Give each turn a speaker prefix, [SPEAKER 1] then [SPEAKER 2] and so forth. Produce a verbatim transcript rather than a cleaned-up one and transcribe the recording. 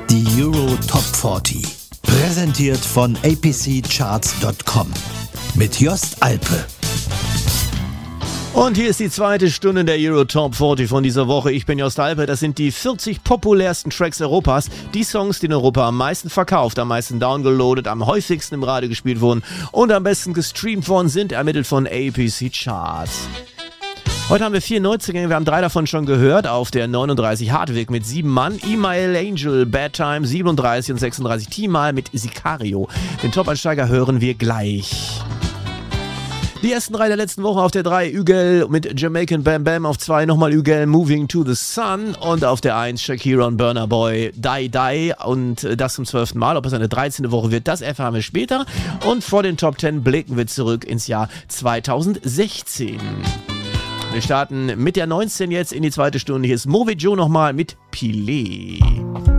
[SPEAKER 1] Die Euro Top vierzig. Präsentiert von A P C Charts Punkt com. Mit Jost Alpe.
[SPEAKER 2] Und hier ist die zweite Stunde der Euro Top vierzig von dieser Woche. Ich bin Jost Alpe. Das sind die vierzig populärsten Tracks Europas. Die Songs, die in Europa am meisten verkauft, am meisten downgeloadet, am häufigsten im Radio gespielt wurden und am besten gestreamt worden sind, ermittelt von A P C Charts. Heute haben wir vier Neuzugänge, wir haben drei davon schon gehört. Auf der neununddreißig Hartwig mit sieben Mann, Email Angel, Bad Time siebenunddreißig und sechsunddreißig T-Mal mit Sicario. Den Top-Einsteiger hören wir gleich. Die ersten drei der letzten Woche auf der drei, Ügel mit Jamaican Bam Bam, auf zwei nochmal Ügel, Moving to the Sun und auf der eins Shakira und Burna Boy, Die Die und das zum zwölften Mal. Ob es eine dreizehnte Woche wird, das erfahren wir später. Und vor den Top zehn blicken wir zurück ins Jahr zweitausendsechzehn. Wir starten mit der neunzehn jetzt in die zweite Stunde. Hier ist Movi Joe nochmal mit Pilé.